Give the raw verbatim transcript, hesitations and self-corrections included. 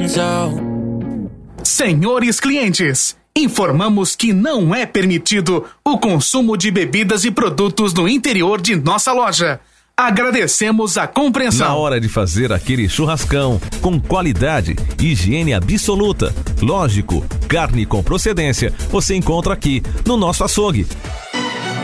guns out. Senhores clientes, informamos que não é permitido o consumo de bebidas e produtos no interior de nossa loja. Agradecemos a compreensão. Na hora de fazer aquele churrascão, com qualidade, higiene absoluta, lógico, carne com procedência, você encontra aqui no nosso açougue.